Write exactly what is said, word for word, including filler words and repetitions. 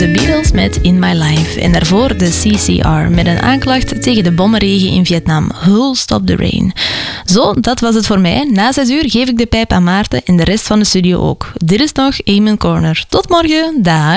The Beatles met In My Life. En daarvoor de C C R met een aanklacht tegen de bommenregen in Vietnam. Who'll Stop the Rain. Zo, dat was het voor mij. Na zes uur geef ik de pijp aan Maarten en de rest van de studio ook. Dit is nog Amen Corner. Tot morgen. Dag.